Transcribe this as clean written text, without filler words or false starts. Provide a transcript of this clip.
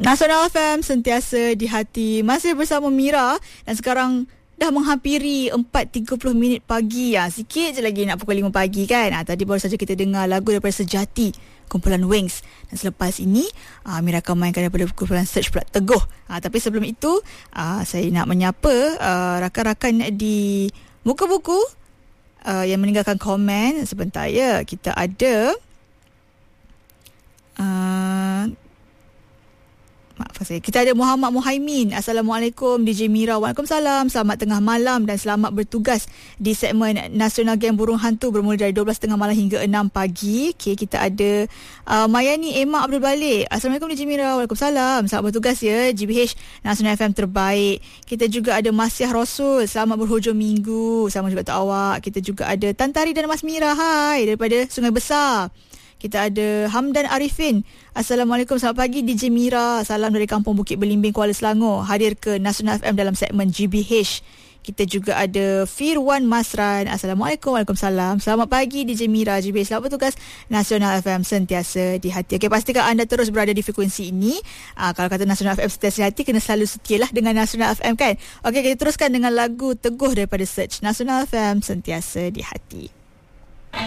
Nasional FM sentiasa di hati. Masih bersama Mira dan sekarang dah menghampiri 4.30 pagi. Sikit je lagi nak pukul 5 pagi kan. Tadi baru saja kita dengar lagu daripada Sejati, kumpulan Wings. Dan selepas ini Mira akan mainkan daripada kumpulan Search pula, Teguh. Tapi sebelum itu saya nak menyapa rakan-rakan di Muka Buku yang meninggalkan komen. Sebentar ya. Kita ada kita ada Muhammad Muhaimin. Assalamualaikum DJ Mira. Waalaikumsalam. Selamat tengah malam dan selamat bertugas di segmen Nasional Geng Burung Hantu bermula dari 12.30 malam hingga 6 pagi. Okay, kita ada Mayani Emma Abdul Balik. Assalamualaikum DJ Mira. Waalaikumsalam. Selamat bertugas ya. GBH Nasional FM terbaik. Kita juga ada Masyah Rasul. Selamat berhujung minggu. Sama juga untuk awak. Kita juga ada Tantari dan Mas Mira. Hai daripada Sungai Besar. Kita ada Hamdan Arifin. Assalamualaikum, selamat pagi DJ Mira. Salam dari Kampung Bukit Belimbing, Kuala Selangor. Hadir ke Nasional FM dalam segmen GBH. Kita juga ada Firwan Masran. Assalamualaikum. Waalaikumsalam. Selamat pagi DJ Mira, GBH. Selamat bertugas. Nasional FM sentiasa di hati. Okey, pastikan anda terus berada di frekuensi ini. Kalau kata Nasional FM sentiasa di hati, kena selalu setialah dengan Nasional FM kan. Okey, kita teruskan dengan lagu Teguh daripada Search. Nasional FM sentiasa di hati.